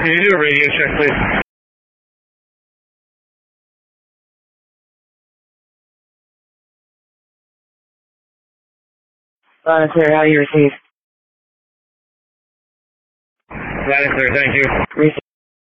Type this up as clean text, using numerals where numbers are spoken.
Can you do a radio check, please? Clear, how do you receive? That is clear, thank you.